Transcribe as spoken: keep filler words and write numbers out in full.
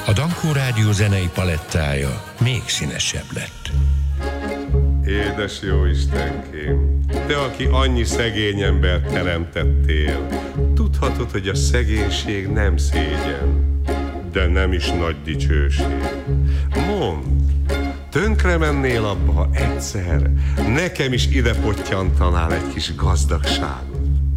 A Dankó Rádió zenei palettája még színesebb lett. Édes jó Istenkém, te, aki annyi szegény embert teremtettél, tudhatod, hogy a szegénység nem szégyen, de nem is nagy dicsőség. Mondd, tönkre mennél abba, ha egyszer nekem is ide pottyantanál egy kis gazdagságot.